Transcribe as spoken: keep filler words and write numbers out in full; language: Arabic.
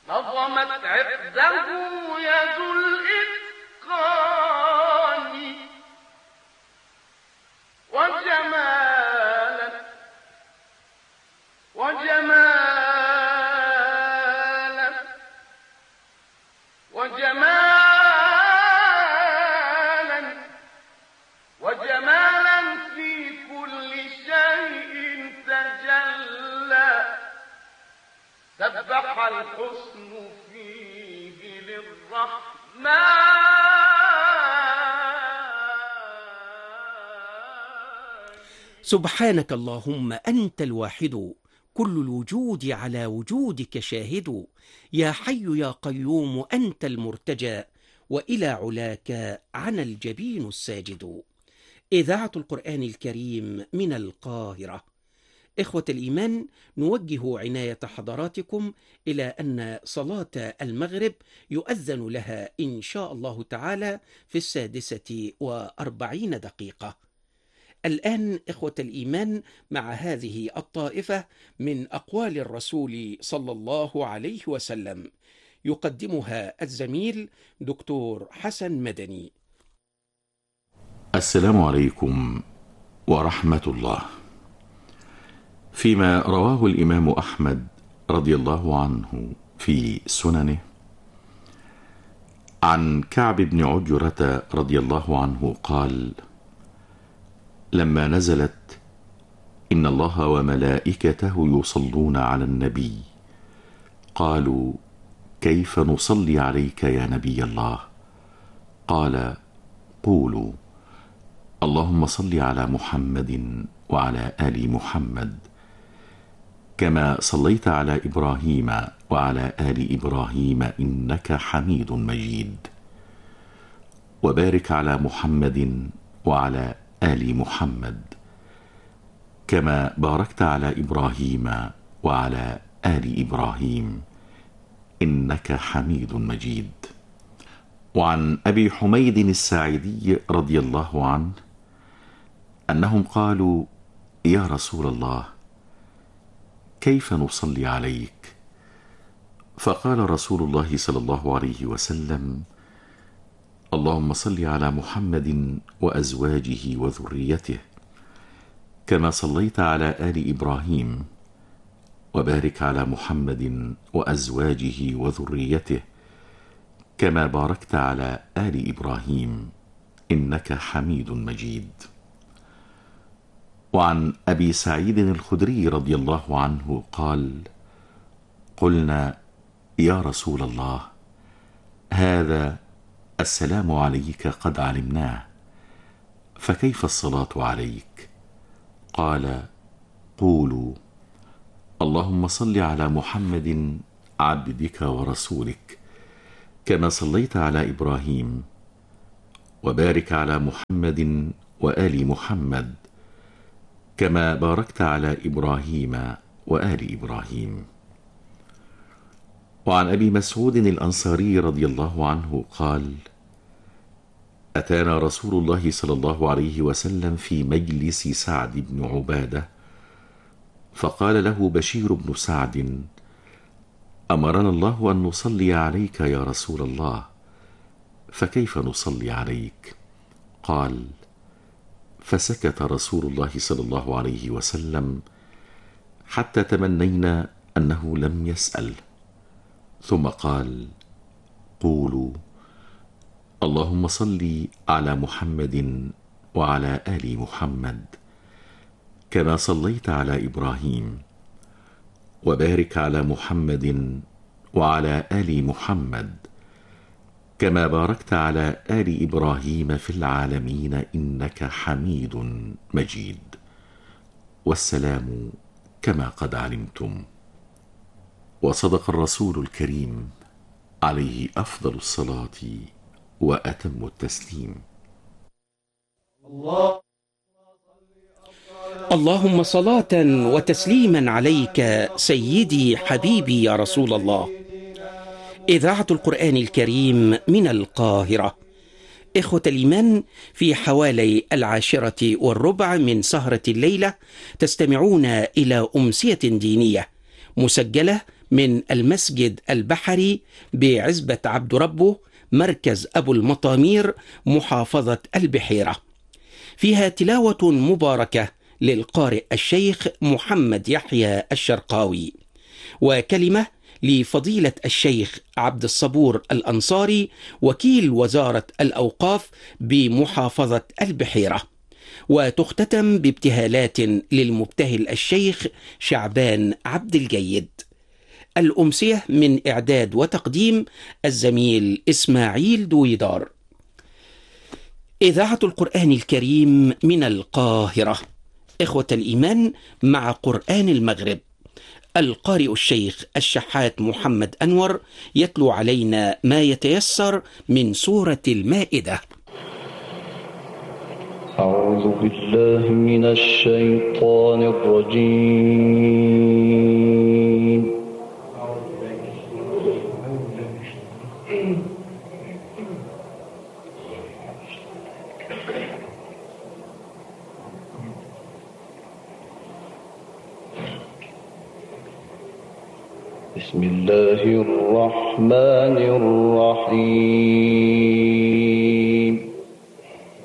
نظمت عقده يد الإتقان وجمالا وجمالا وجمالا وجمالا في كل شيء تجلى سبح الحسن فيه للرحمن. سبحانك اللهم أنت الواحد، كل الوجود على وجودك شاهد. يا حي يا قيوم أنت المرتجى، وإلى علاك عن الجبين الساجد. إذاعة القرآن الكريم من القاهرة. إخوة الإيمان، نوجه عناية حضراتكم إلى أن صلاة المغرب يؤذن لها إن شاء الله تعالى في السادسة وأربعين دقيقة. الآن إخوة الإيمان مع هذه الطائفة من أقوال الرسول صلى الله عليه وسلم، يقدمها الزميل دكتور حسن مدني. السلام عليكم ورحمة الله. فيما رواه الإمام أحمد رضي الله عنه في سننه عن كعب بن عجرة رضي الله عنه قال: لما نزلت إن الله وملائكته يصلون على النبي قالوا: كيف نصلي عليك يا نبي الله؟ قال: قولوا: اللهم صل على محمد وعلى آل محمد كما صليت على إبراهيم وعلى آل إبراهيم إنك حميد مجيد، وبارك على محمد وعلى آل محمد كما باركت على إبراهيم وعلى آل إبراهيم إنك حميد مجيد. وعن أبي حميد الساعدي رضي الله عنه أنهم قالوا: يا رسول الله، كيف نصلي عليك؟ فقال رسول الله صلى الله عليه وسلم: اللهم صل على محمد وأزواجه وذريته كما صليت على آل إبراهيم، وبارك على محمد وأزواجه وذريته كما باركت على آل إبراهيم إنك حميد مجيد. وعن أبي سعيد الخدري رضي الله عنه قال: قلنا: يا رسول الله، هذا السلام عليك قد علمناه، فكيف الصلاة عليك؟ قال: قولوا: اللهم صل على محمد عبدك ورسولك كما صليت على إبراهيم، وبارك على محمد وآل محمد كما باركت على إبراهيم وآل إبراهيم. وعن أبي مسعود الأنصاري رضي الله عنه قال: أتانا رسول الله صلى الله عليه وسلم في مجلس سعد بن عبادة، فقال له بشير بن سعد: أمرنا الله أن نصلي عليك يا رسول الله، فكيف نصلي عليك؟ قال: فسكت رسول الله صلى الله عليه وسلم حتى تمنينا أنه لم يسأل، ثم قال: قولوا: اللهم صل على محمد وعلى آل محمد كما صليت على إبراهيم، وبارك على محمد وعلى آل محمد كما باركت على آل إبراهيم في العالمين إنك حميد مجيد، والسلام كما قد علمتم. وصدق الرسول الكريم عليه أفضل الصلاة وأتم التسليم. الله اللهم صلاة وتسليما عليك سيدي حبيبي يا رسول الله. إذاعة القرآن الكريم من القاهرة. إخوة الإيمان، في حوالي العاشرة والربع من سهرة الليلة تستمعون إلى أمسية دينية مسجلة من المسجد البحري بعزبة عبد ربه، مركز أبو المطامير، محافظة البحيرة. فيها تلاوة مباركة للقارئ الشيخ محمد يحيى الشرقاوي، وكلمة لفضيلة الشيخ عبد الصبور الأنصاري وكيل وزارة الأوقاف بمحافظة البحيرة. وتختتم بابتهالات للمبتهل الشيخ شعبان عبد الجيد. الأمسية من إعداد وتقديم الزميل إسماعيل دويدار. إذاعة القرآن الكريم من القاهرة. إخوة الإيمان، مع قرآن المغرب القارئ الشيخ الشحات محمد أنور يتلو علينا ما يتيسر من سورة المائدة. أعوذ بالله من الشيطان الرجيم. بسم الله الرحمن الرحيم.